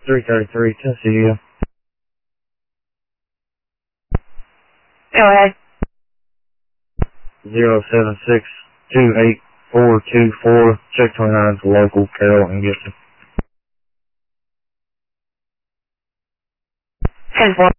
333 Tennessee. Go ahead. 076282424. Check 29's local, Carroll and Gibson. 10-4.